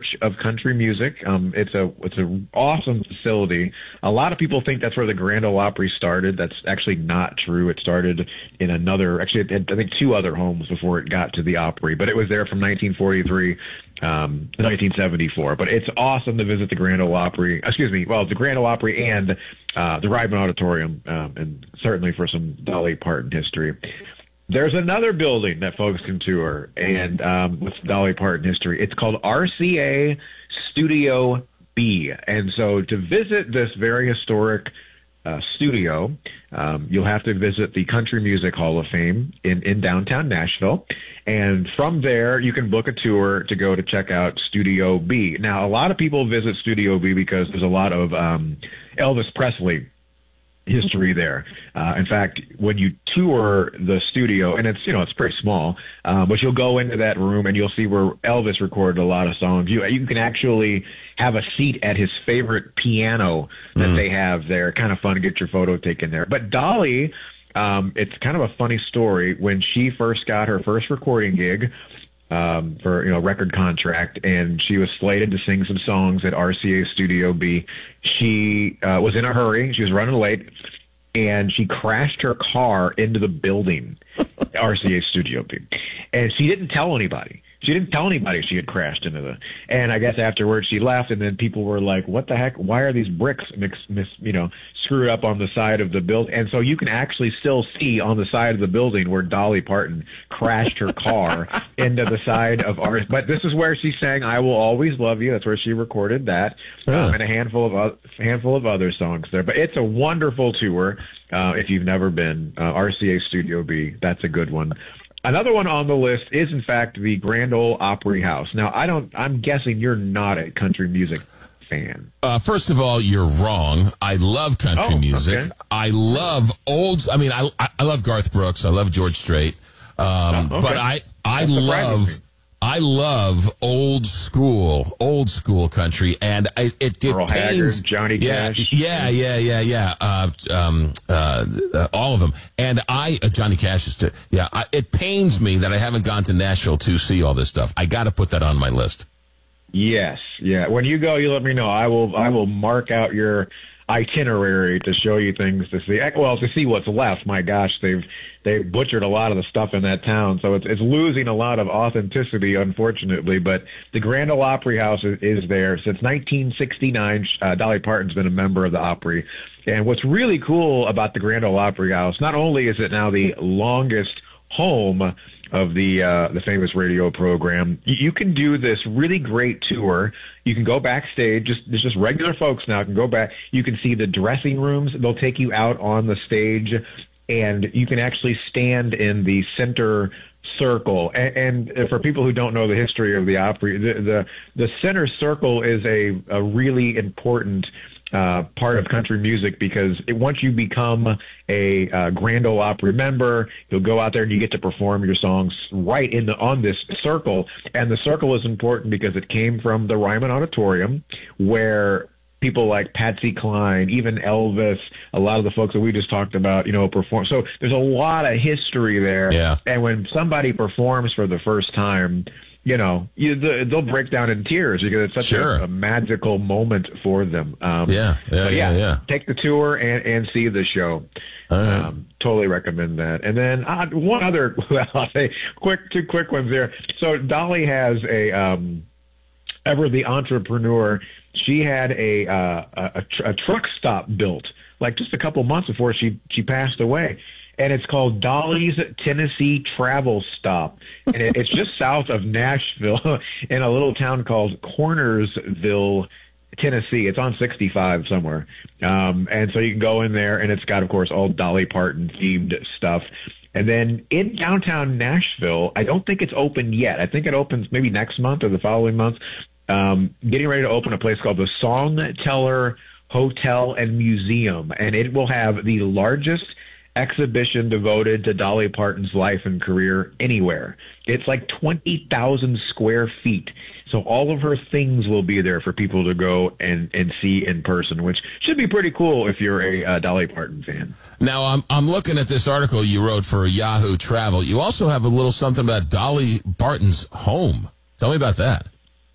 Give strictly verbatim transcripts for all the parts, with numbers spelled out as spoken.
Church of Country Music. Um, it's a it's an awesome facility. A lot of people think that's where the Grand Ole Opry started. That's actually not true. It started in another, actually, it had, I think, two other homes before it got to the Opry. But it was there from nineteen forty-three um, to nineteen seventy-four. But it's awesome to visit the Grand Ole Opry. Excuse me. Well, the Grand Ole Opry and uh, the Ryman Auditorium, um, and certainly for some Dolly Parton history. There's another building that folks can tour, and um, with Dolly Parton history. It's called R C A Studio B. And so to visit this very historic uh, studio, um, you'll have to visit the Country Music Hall of Fame in, in downtown Nashville. And from there, you can book a tour to go to check out Studio B. Now, a lot of people visit Studio B because there's a lot of um, Elvis Presley history there. Uh, in fact, when you tour the studio, and it's, you know, it's pretty small, uh, but you'll go into that room and you'll see where Elvis recorded a lot of songs. You, you can actually have a seat at his favorite piano that mm. they have there. Kind of fun to get your photo taken there. But Dolly, um, it's kind of a funny story. When she first got her first recording gig, um, for, you know, record contract, and she was slated to sing some songs at R C A Studio B. She uh, was in a hurry. She was running late, and she crashed her car into the building, R C A Studio B. And she didn't tell anybody. She didn't tell anybody she had crashed into the, and I guess afterwards she left, and then people were like, what the heck? Why are these bricks mix, mis, you know, screwed up on the side of the building? And so you can actually still see on the side of the building where Dolly Parton crashed her car into the side of ours. But this is where she sang I Will Always Love You. That's where she recorded that, um, and a handful of uh, handful of other songs there. But it's a wonderful tour. Uh, if you've never been, uh, R C A Studio B, that's a good one. Another one on the list is, in fact, the Grand Ole Opry House. Now, I don't. I'm guessing you're not a country music fan. Uh, first of all, you're wrong. I love country oh, music. Okay. I love old. I mean, I I love Garth Brooks. I love George Strait. Um, oh, okay. But I I That's love. I love old school, old school country, and I, it, it Earl pains, Haggard, Johnny yeah, Cash. yeah, yeah, yeah, yeah, uh, um, uh, uh, all of them. And I, uh, Johnny Cash is, too, yeah, I, it pains me that I haven't gone to Nashville to see all this stuff. I got to put that on my list. Yes, yeah. When you go, you let me know. I will. I will mark out your itinerary to show you things to see. Well, to see what's left. My gosh, they've they butchered a lot of the stuff in that town, so it's it's losing a lot of authenticity, unfortunately. But the Grand Ole Opry House is, is there since nineteen sixty-nine. Uh, Dolly Parton's been a member of the Opry, and what's really cool about the Grand Ole Opry House, not only is it now the longest home of the uh, the famous radio program, you, you can do this really great tour. You can go backstage. Just there's just regular folks now can go back. You can see the dressing rooms. They'll take you out on the stage, and you can actually stand in the center circle. And, and for people who don't know the history of the Opry, the the, the center circle is a, a really important uh, part of country music, because it, once you become a uh, Grand Ole Opry member, you'll go out there and you get to perform your songs right in the on this circle. And the circle is important because it came from the Ryman Auditorium, where people like Patsy Cline, even Elvis, a lot of the folks that we just talked about, you know, perform. So there's a lot of history there. Yeah. And when somebody performs for the first time, you know, you, they'll break down in tears because it's such Sure. a, a magical moment for them. Um, Yeah, yeah, but yeah, yeah. Take the tour and, and see the show. All right. Um, totally recommend that. And then uh, one other, well, I'll say quick, two quick ones there. So Dolly has a, um, Ever the Entrepreneur, she had a, uh, a, a truck stop built like just a couple months before she, she passed away. And it's called Dolly's Tennessee Travel Stop. And it, it's just south of Nashville in a little town called Cornersville, Tennessee. It's on sixty-five somewhere. Um, and so you can go in there, and it's got, of course, all Dolly Parton themed stuff. And then in downtown Nashville, I don't think it's open yet. I think it opens maybe next month or the following month. Um, getting ready to open a place called the Songteller Hotel and Museum. And it will have the largest exhibition devoted to Dolly Parton's life and career anywhere. It's like twenty thousand square feet. So all of her things will be there for people to go and, and see in person, which should be pretty cool if you're a uh, Dolly Parton fan. Now, I'm I'm looking at this article you wrote for Yahoo Travel. You also have a little something about Dolly Parton's home. Tell me about that.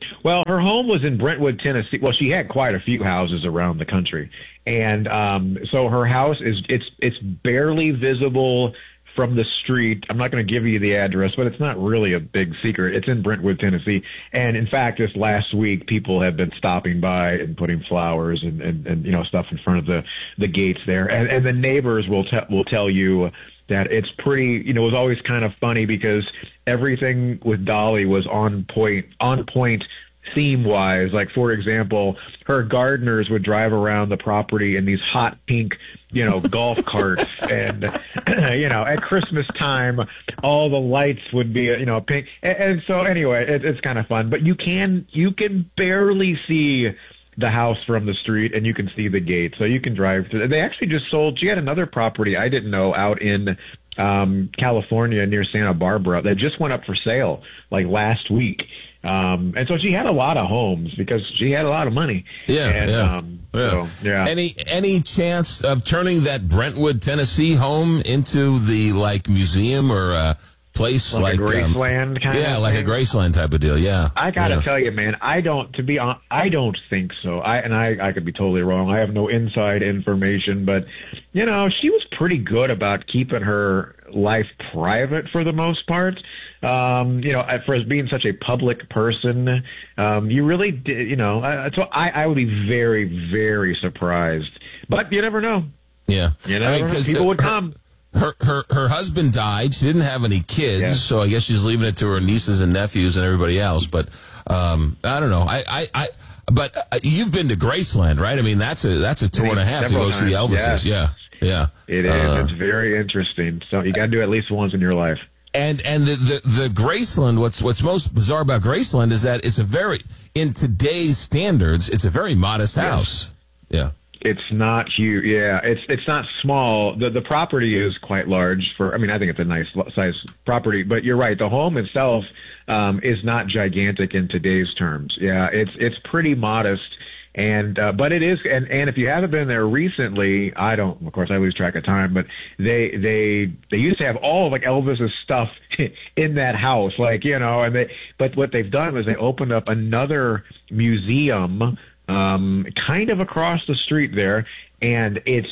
Well, her home was in Brentwood, Tennessee. Well, she had quite a few houses around the country, and um, so her house is it's it's barely visible from the street. I'm not going to give you the address, but it's not really a big secret. It's in Brentwood, Tennessee. And in fact, this last week, people have been stopping by and putting flowers and, and, and you know, stuff in front of the, the gates there. And, and the neighbors will, te- will tell you that it's pretty, you know, it was always kind of funny because everything with Dolly was on point, on point theme wise. Like, for example, her gardeners would drive around the property in these hot pink, you know, golf carts. And, you know, at Christmas time, all the lights would be, you know, pink. And, and so anyway, it, it's kind of fun, but you can, you can barely see the house from the street, and you can see the gate. So you can drive through. They actually just sold, she had another property I didn't know out in um, California near Santa Barbara that just went up for sale like last week. Um, and so she had a lot of homes because she had a lot of money. Yeah, and, yeah. Um, yeah. So, yeah. Any any chance of turning that Brentwood, Tennessee home into the like museum or a place like, like a Graceland um, kind yeah, of like thing? a Graceland type of deal? Yeah. I gotta yeah. tell you, man, I don't. To be honest, I don't think so. I and I, I could be totally wrong. I have no inside information, but you know, she was pretty good about keeping her life private for the most part. Um, you know, for being such a public person, um, you really did, you know, uh, so I, I would be very, very surprised. But you never know. Yeah. You know, I mean, people would her, come. Her, her her husband died. She didn't have any kids, Yeah. so I guess she's leaving it to her nieces and nephews and everybody else. But um, I don't know. I, I, I but uh, you've been to Graceland, right? I mean, that's a that's a tour and a half to go see times. Elvis's. Yeah. Yeah, yeah. It is. Uh, It's very interesting. So you got to do it at least once in your life. And and the, the the Graceland, what's what's most bizarre about Graceland is that it's a very, in today's standards, it's a very modest house. Yeah. It's not huge. Yeah, it's it's not small. The the property is quite large for. I mean, I think it's a nice size property. But you're right. The home itself um, is not gigantic in today's terms. Yeah, it's it's pretty modest. And uh, but it is, and, and if you haven't been there recently, I don't. Of course, I lose track of time. But they they they used to have all of like Elvis's stuff in that house, like you know. And they but what they've done is they opened up another museum, um, kind of across the street there, and it's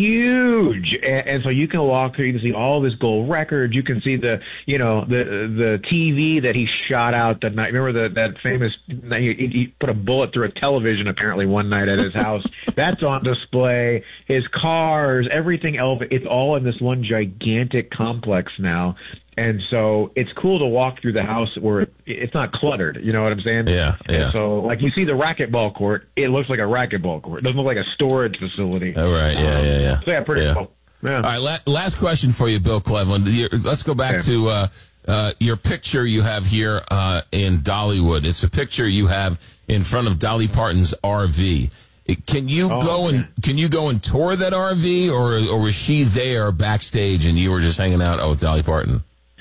huge. And, and so you can walk through, you can see all of his gold records. You can see the, you know, the the T V that he shot out that night. Remember the, that famous, he, he put a bullet through a television apparently one night at his house. That's on display. His cars, everything else, it's all in this one gigantic complex now. And so it's cool to walk through the house where it's not cluttered. You know what I'm saying? Yeah, yeah. And so, like, you see the racquetball court, it looks like a racquetball court. It doesn't look like a storage facility. Oh, right. Yeah, um, yeah, yeah. So, yeah, pretty yeah. cool. Yeah. All right, la- last question for you, Bill Cleveland. Your, let's go back Okay. to uh, uh, your picture you have here uh, in Dollywood. It's a picture you have in front of Dolly Parton's R V. It- Can you Oh, go and okay. can you go and tour that R V, or or was she there backstage and you were just hanging out oh, with Dolly Parton?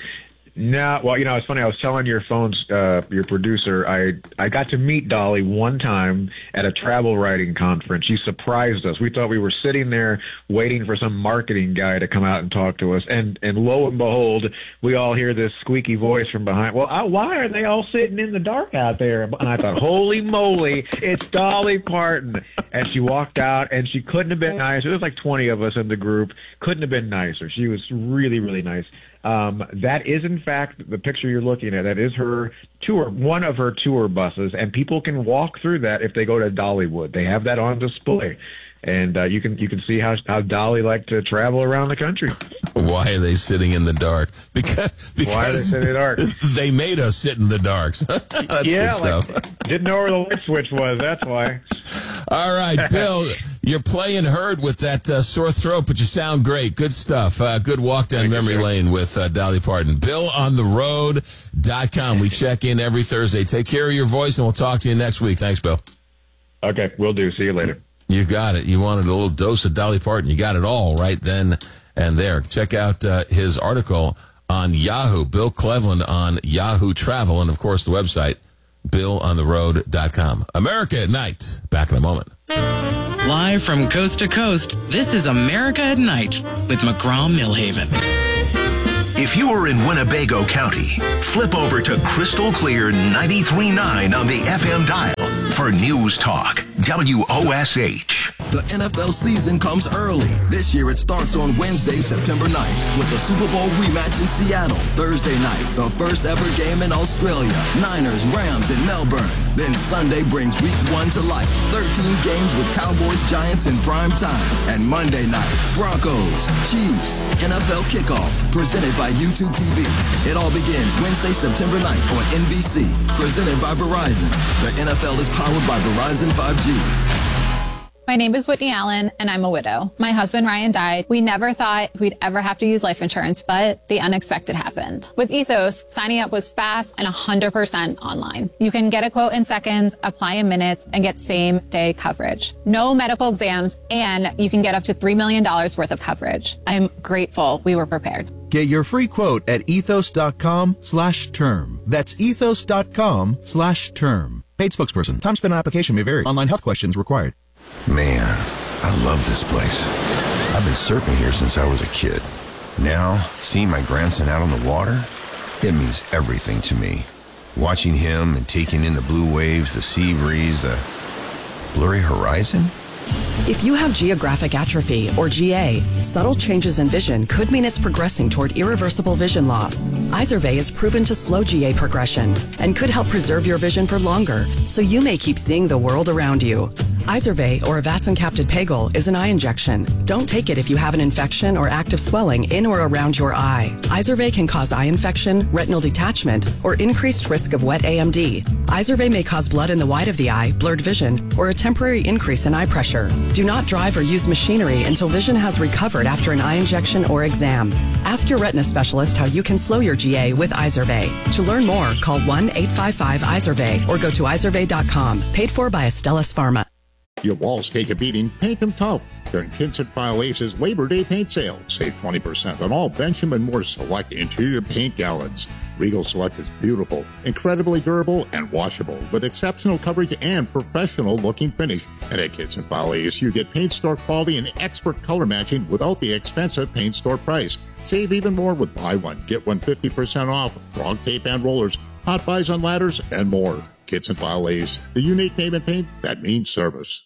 No, well, you know, it's funny. I was telling your phone's uh, your producer. I I got to meet Dolly one time at a travel writing conference. She surprised us. We thought we were sitting there waiting for some marketing guy to come out and talk to us, and and lo and behold, we all hear this squeaky voice from behind. Well, uh, why are they all sitting in the dark out there? And I thought, holy moly, it's Dolly Parton. And she walked out, and she couldn't have been nicer. There was like twenty of us in the group. Couldn't have been nicer. She was really, really nice. Um, that is, in fact, the picture you're looking at. That is her tour, one of her tour buses, and people can walk through that if they go to Dollywood. They have that on display, and uh, you can you can see how how Dolly liked to travel around the country. Why are they sitting in the dark? Because because Why are they sitting in the dark? They made us sit in the dark. That's yeah, good like, stuff. didn't know where the light switch was. That's why. All right, Bill, you're playing herd with that uh, sore throat, but you sound great. Good stuff. Uh, good walk down Thank memory you, lane with uh, Dolly Parton. Bill on the road dot com. We check in every Thursday. Take care of your voice, and we'll talk to you next week. Thanks, Bill. Okay, we'll do. See you later. You got it. You wanted a little dose of Dolly Parton. You got it all right then and there. Check out uh, his article on Yahoo. Bill Cleveland on Yahoo Travel, and, of course, the website, bill on the road dot com. America at Night. Back in a moment. Live from coast to coast, this is America at Night with McGraw Millhaven. If you are in Winnebago County, flip over to Crystal Clear ninety-three point nine on the F M dial for News Talk, W O S H. The N F L season comes early. This year it starts on Wednesday, September ninth, with the Super Bowl rematch in Seattle. Thursday night, the first ever game in Australia. Niners, Rams in Melbourne. Then Sunday brings week one to life. thirteen games with Cowboys, Giants in prime time. And Monday night, Broncos, Chiefs, N F L kickoff, presented by YouTube T V. It all begins Wednesday, September ninth on N B C, presented by Verizon. The N F L is powered by Verizon five G. My name is Whitney Allen, and I'm a widow. My husband, Ryan, died. We never thought we'd ever have to use life insurance, but the unexpected happened. With Ethos, signing up was fast and one hundred percent online. You can get a quote in seconds, apply in minutes, and get same-day coverage. No medical exams, and you can get up to three million dollars worth of coverage. I'm grateful we were prepared. Get your free quote at ethos.com slash term. That's ethos.com slash term. Paid spokesperson. Time spent on application may vary. Online health questions required. Man, I love this place. I've been surfing here since I was a kid. Now, seeing my grandson out on the water, it means everything to me. Watching him and taking in the blue waves, the sea breeze, the blurry horizon. If you have geographic atrophy, or G A, subtle changes in vision could mean it's progressing toward irreversible vision loss. Izervay is proven to slow G A progression and could help preserve your vision for longer, so you may keep seeing the world around you. Izervay, or avacincaptad pegol, is an eye injection. Don't take it if you have an infection or active swelling in or around your eye. Izervay can cause eye infection, retinal detachment, or increased risk of wet A M D. Izervay may cause blood in the white of the eye, blurred vision, or a temporary increase in eye pressure. Do not drive or use machinery until vision has recovered after an eye injection or exam. Ask your retina specialist how you can slow your G A with Izervay. To learn more, call one eight five five Izervay or go to izervay dot com. Paid for by Astellas Pharma. Your walls take a beating, paint them tough. During Kinsett File Ace's Labor Day paint sale, save twenty percent on all Benjamin Moore Select interior paint gallons. Regal Select is beautiful, incredibly durable, and washable, with exceptional coverage and professional-looking finish. And at Kinsett File Ace, you get paint store quality and expert color matching without the expensive paint store price. Save even more with buy one, get one fifty percent off, frog tape and rollers, hot buys on ladders, and more. Kinsett File Ace, the unique name in paint that means service.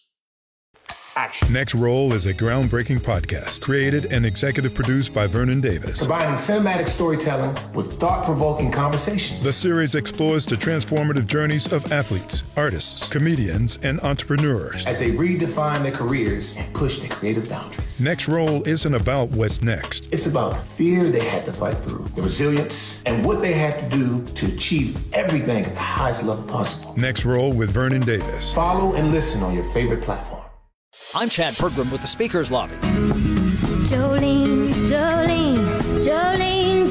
Action. Next Roll is a groundbreaking podcast created and executive produced by Vernon Davis. Combining cinematic storytelling with thought-provoking conversations. The series explores the transformative journeys of athletes, artists, comedians, and entrepreneurs as they redefine their careers and push their creative boundaries. Next Roll isn't about what's next. It's about the fear they had to fight through, the resilience, and what they had to do to achieve everything at the highest level possible. Next Roll with Vernon Davis. Follow and listen on your favorite platform. I'm Chad Pergram with the Speakers Lobby. Jolene, Jolene, Jolene,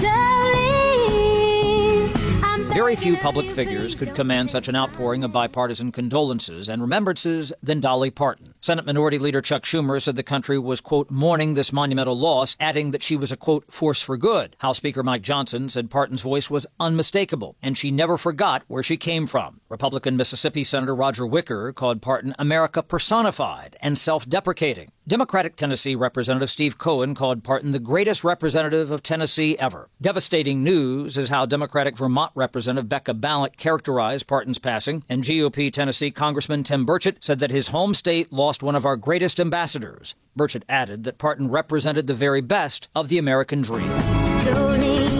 Jolene. I'm Very few public figures could command such an outpouring of bipartisan condolences and remembrances than Dolly Parton. Senate Minority Leader Chuck Schumer said the country was, quote, mourning this monumental loss, adding that she was a, quote, force for good. House Speaker Mike Johnson said Parton's voice was unmistakable, and she never forgot where she came from. Republican Mississippi Senator Roger Wicker called Parton America personified and self-deprecating. Democratic Tennessee Representative Steve Cohen called Parton the greatest representative of Tennessee ever. Devastating news is how Democratic Vermont Representative Becca Balint characterized Parton's passing, and G O P Tennessee Congressman Tim Burchett said that his home state lost one of our greatest ambassadors. Burchett added that Parton represented the very best of the American dream. Jolene,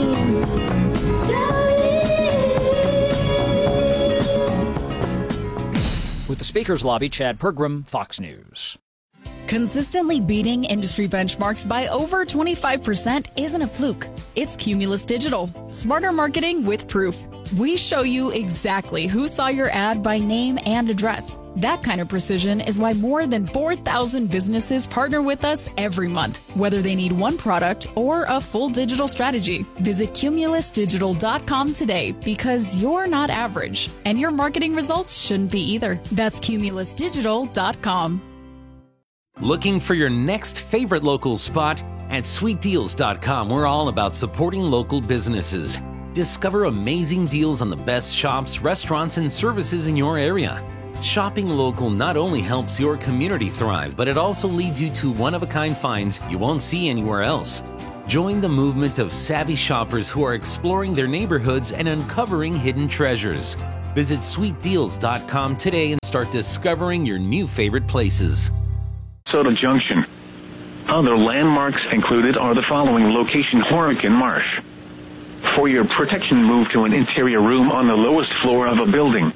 With the Speakers Lobby, Chad Pergram, Fox News. Consistently beating industry benchmarks by over twenty-five percent isn't a fluke. It's Cumulus Digital. Smarter marketing with proof. We show you exactly who saw your ad by name and address. That kind of precision is why more than four thousand businesses partner with us every month, whether they need one product or a full digital strategy. Visit cumulus digital dot com today because you're not average, and your marketing results shouldn't be either. That's cumulus digital dot com. Looking for your next favorite local spot? At sweet deals dot com, we're all about supporting local businesses. Discover amazing deals on the best shops, restaurants, and services in your area. Shopping local not only helps your community thrive, but it also leads you to one-of-a-kind finds you won't see anywhere else. Join the movement of savvy shoppers who are exploring their neighborhoods and uncovering hidden treasures. Visit sweet deals dot com today and start discovering your new favorite places. Soda Junction. Other landmarks included are the following location: Horicon Marsh. For your protection, move to an interior room on the lowest floor of a building.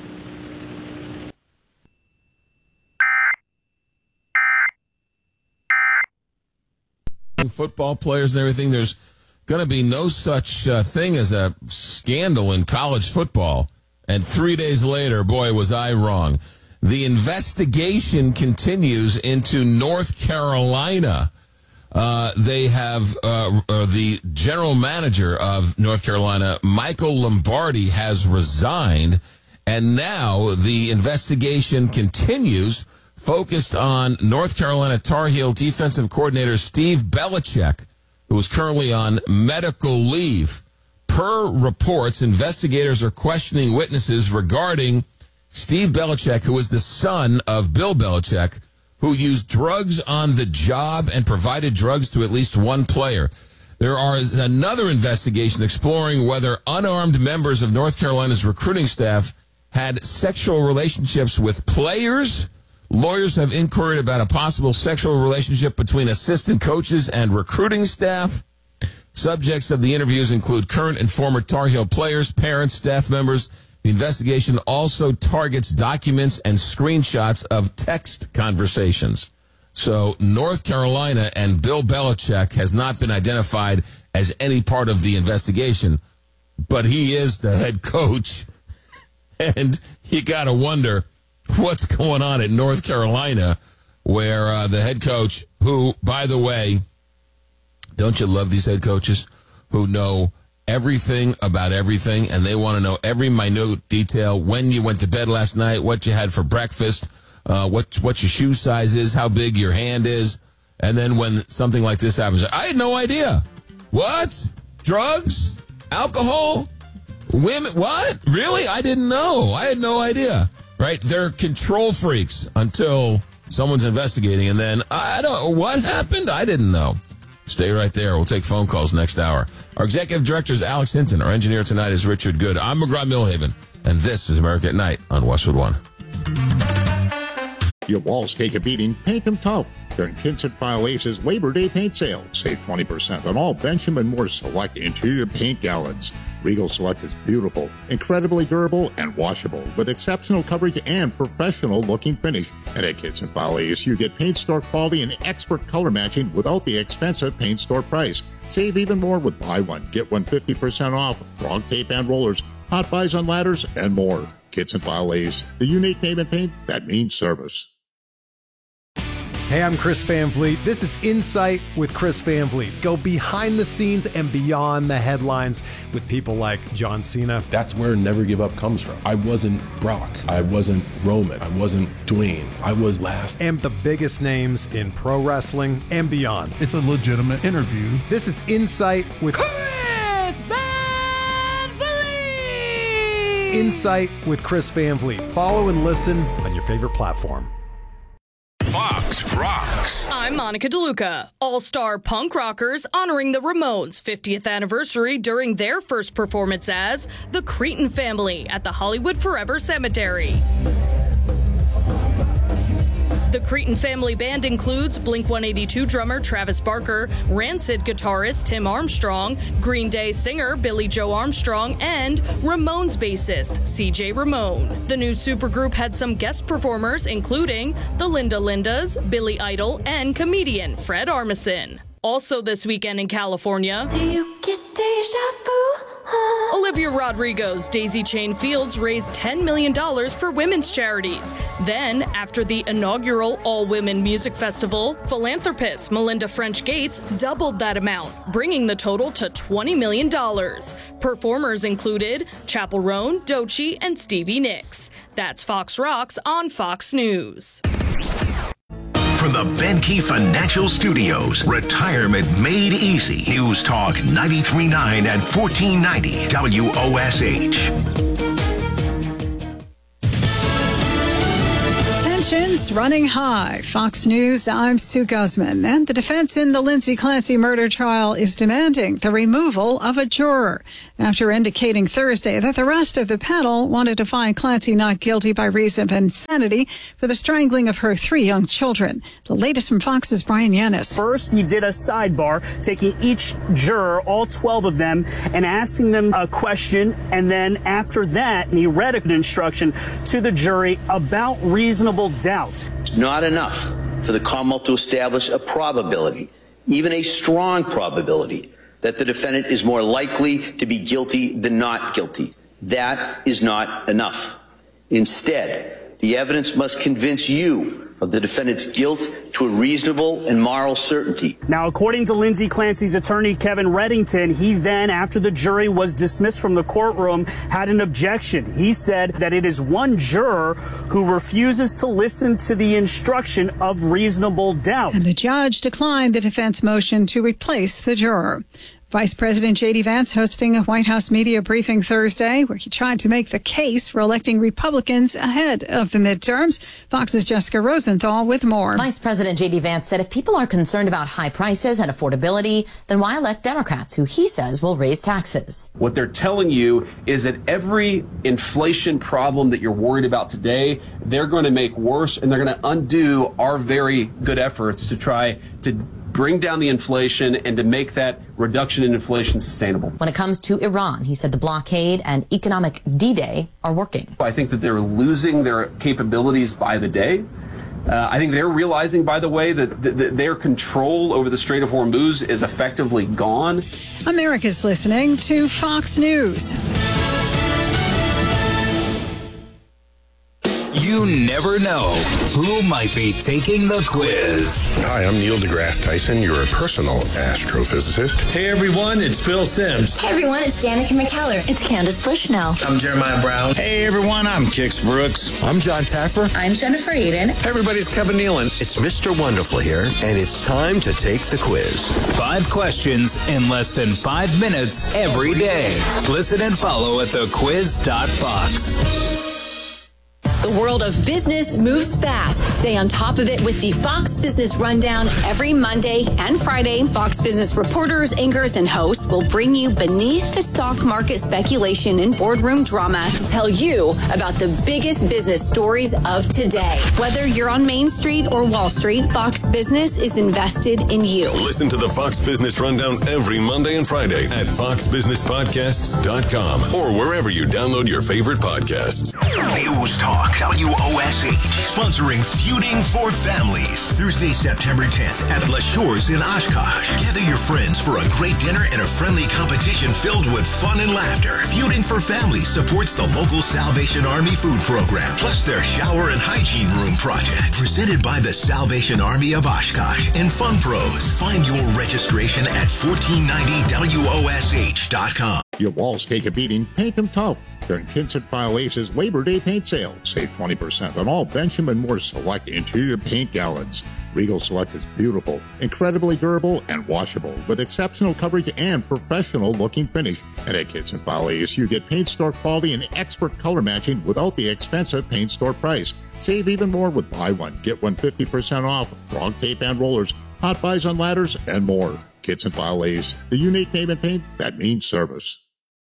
Football players and everything, there's going to be no such uh, thing as a scandal in college football. And three days later, boy, was I wrong. The investigation continues into North Carolina. Uh, they have uh, uh, the general manager of North Carolina, Michael Lombardi, has resigned. And now the investigation continues, focused on North Carolina Tar Heel defensive coordinator Steve Belichick, who is currently on medical leave. Per reports, investigators are questioning witnesses regarding Steve Belichick, who is the son of Bill Belichick, who used drugs on the job and provided drugs to at least one player. There is another investigation exploring whether unarmed members of North Carolina's recruiting staff had sexual relationships with players. Lawyers have inquired about a possible sexual relationship between assistant coaches and recruiting staff. Subjects of the interviews include current and former Tar Heel players, parents, staff members. The investigation also targets documents and screenshots of text conversations. So North Carolina and Bill Belichick has not been identified as any part of the investigation, but he is the head coach. And you got to wonder what's going on at North Carolina, where uh, the head coach, who, by the way, don't you love these head coaches who know everything about everything, and they want to know every minute detail, when you went to bed last night, what you had for breakfast, uh, what what your shoe size is, how big your hand is, and then when something like this happens, I had no idea. What? Drugs? Alcohol? Women? What? Really? I didn't know. I had no idea. Right? They're control freaks until someone's investigating, and then, I don't, what happened? I didn't know. Stay right there. We'll take phone calls next hour. Our executive director is Alex Hinton. Our engineer tonight is Richard Good. I'm McGraw Millhaven, and this is America at Night on Westwood One. Your walls take a beating, paint them tough. During Kinsett File Ace's Labor Day paint sale, save twenty percent on all Benjamin Moore Select interior paint gallons. Regal Select is beautiful, incredibly durable, and washable, with exceptional coverage and professional-looking finish. And at Kinsett File Ace, you get paint store quality and expert color matching without the expensive paint store price. Save even more with buy one, get one fifty percent off, frog tape and rollers, hot buys on ladders, and more. Kinsett File Ace, the unique name in paint that means service. Hey, I'm Chris Van Vliet. This is Insight with Chris Van Vliet. Go behind the scenes and beyond the headlines with people like John Cena. That's where Never Give Up comes from. I wasn't Brock. I wasn't Roman. I wasn't Dwayne. I was last. And the biggest names in pro wrestling and beyond. It's a legitimate interview. This is Insight with Chris Van Vliet. Insight with Chris Van Vliet. Follow and listen on your favorite platform. Fox Rocks. I'm Monica DeLuca. All-star punk rockers honoring the Ramones' fiftieth anniversary during their first performance as the Cretin Family at the Hollywood Forever Cemetery. The Cretin Family Band includes Blink one eighty-two drummer Travis Barker, Rancid guitarist Tim Armstrong, Green Day singer Billy Joe Armstrong, and Ramones bassist C J Ramone. The new supergroup had some guest performers, including the Linda Lindas, Billy Idol, and comedian Fred Armisen. Also this weekend in California, do you get deja vu? Huh? Olivia Rodrigo's Daisy Chain Fields raised ten million dollars for women's charities. Then, after the inaugural all-women music festival, philanthropist Melinda French Gates doubled that amount, bringing the total to twenty million dollars. Performers included Chappell Roan, Doechii, and Stevie Nicks. That's Fox Rocks on Fox News. From the Benke Financial Studios, retirement made easy. News Talk ninety-three point nine and fourteen ninety W O S H. Tensions running high. Fox News, I'm Sue Guzman. And the defense in the Lindsay Clancy murder trial is demanding the removal of a juror after indicating Thursday that the rest of the panel wanted to find Clancy not guilty by reason of insanity for the strangling of her three young children. The latest from Fox's Brian Yanis. First, he did a sidebar, taking each juror, all twelve of them, and asking them a question. And then after that, he read an instruction to the jury about reasonable doubt. It's not enough for the Commonwealth to establish a probability, even a strong probability, that the defendant is more likely to be guilty than not guilty. That is not enough. Instead, the evidence must convince you of the defendant's guilt to a reasonable and moral certainty. Now, according to Lindsay Clancy's attorney, Kevin Reddington, he then, after the jury was dismissed from the courtroom, had an objection. He said that it is one juror who refuses to listen to the instruction of reasonable doubt. And the judge declined the defense motion to replace the juror. Vice President J D. Vance hosting a White House media briefing Thursday where he tried to make the case for electing Republicans ahead of the midterms. Fox's Jessica Rosenthal with more. Vice President J D. Vance said if people are concerned about high prices and affordability, then why elect Democrats, who he says will raise taxes? What they're telling you is that every inflation problem that you're worried about today, they're going to make worse, and they're going to undo our very good efforts to try to bring down the inflation and to make that reduction in inflation sustainable. When it comes to Iran, he said the blockade and economic D-Day are working. I think that they're losing their capabilities by the day. Uh, I think they're realizing, by the way, that, that, that their control over the Strait of Hormuz is effectively gone. America's listening to Fox News. You never know who might be taking the quiz. Hi, I'm Neil deGrasse Tyson, your personal astrophysicist. Hey everyone, it's Phil Sims. Hey everyone, it's Danica McKellar. It's Candace Bushnell. I'm Jeremiah Brown. Hey everyone, I'm Kix Brooks. I'm John Taffer. I'm Jennifer Aiden. Hey everybody, it's Kevin Nealon. It's Mister Wonderful here, and it's time to take the quiz. Five questions in less than five minutes every day. Listen and follow at the quiz dot fox. The world of business moves fast. Stay on top of it with the Fox Business Rundown every Monday and Friday. Fox Business reporters, anchors, and hosts will bring you beneath the stock market speculation and boardroom drama to tell you about the biggest business stories of today. Whether you're on Main Street or Wall Street, Fox Business is invested in you. Listen to the Fox Business Rundown every Monday and Friday at fox business podcasts dot com or wherever you download your favorite podcasts. News Talk W O S H, sponsoring Feuding for Families. Thursday, September tenth at Le Shores in Oshkosh. Gather your friends for a great dinner and a friendly competition filled with fun and laughter. Feuding for Families supports the local Salvation Army food program, plus their shower and hygiene room project. Presented by the Salvation Army of Oshkosh and Fun Pros. Find your registration at fourteen ninety W O S H dot com. Your walls take a beating, paint them tough. During Kinsett File Ace's Labor Day paint sale, save twenty percent on all Benjamin Moore Select interior paint gallons. Regal Select is beautiful, incredibly durable, and washable, with exceptional coverage and professional-looking finish. And at Kinsett File Ace, you get paint store quality and expert color matching without the expensive paint store price. Save even more with buy one, get one fifty percent off, frog tape and rollers, hot buys on ladders, and more. Kinsett File Ace, the unique name in paint that means service.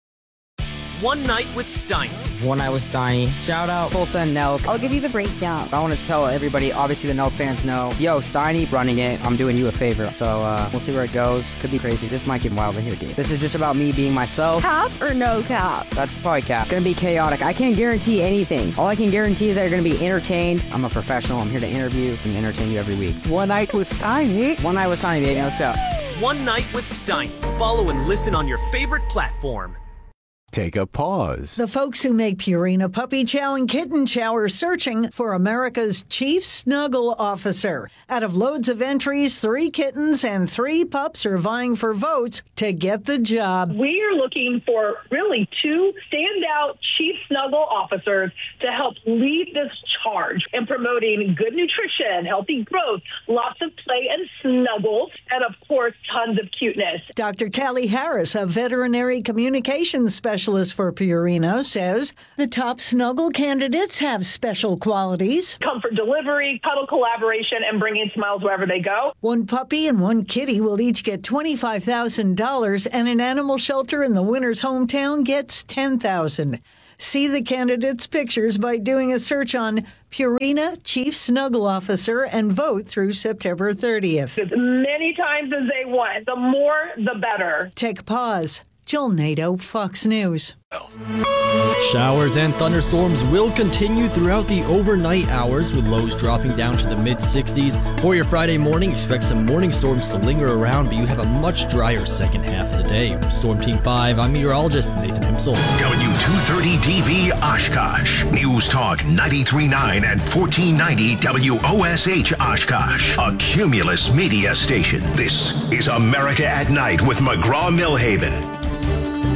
One Night with Steiny. One Night with Steiny. Shout out Tulsa and Nelk. I'll give you the breakdown. I want to tell everybody, obviously the Nelk fans know, yo, Steiny running it, I'm doing you a favor. So uh, we'll see where it goes. Could be crazy. This might get wild in here, dude. This is just about me being myself. Cap or no cap? That's probably cap. Gonna be chaotic. I can't guarantee anything. All I can guarantee is that you're gonna be entertained. I'm a professional. I'm here to interview and entertain you every week. One Night with Steiny. One Night with Steiny, baby. Let's go. One Night with Steiny. Follow and listen on your favorite platform. Take a pause. The folks who make Purina Puppy Chow and Kitten Chow are searching for America's chief snuggle officer. Out of loads of entries, three kittens and three pups are vying for votes to get the job. We are looking for really two standout chief snuggle officers to help lead this charge in promoting good nutrition, healthy growth, lots of play and snuggles, and of course, tons of cuteness. Doctor Callie Harris, a veterinary communications specialist, specialist for Purina, says the top snuggle candidates have special qualities. Comfort delivery, cuddle collaboration, and bringing smiles wherever they go. One puppy and one kitty will each get twenty-five thousand dollars, and an animal shelter in the winner's hometown gets ten thousand dollars. See the candidates' pictures by doing a search on Purina Chief Snuggle Officer and vote through September thirtieth. As many times as they want. The more, the better. Take a pause. Jill Nato, Fox News. Showers and thunderstorms will continue throughout the overnight hours, with lows dropping down to the mid sixties. For your Friday morning, expect some morning storms to linger around, but you have a much drier second half of the day. From Storm Team five, I'm meteorologist Nathan Himsel. W two thirty D V Oshkosh. News Talk ninety-three point nine and fourteen ninety W O S H Oshkosh. A Cumulus media station. This is America at Night with McGraw-Millhaven.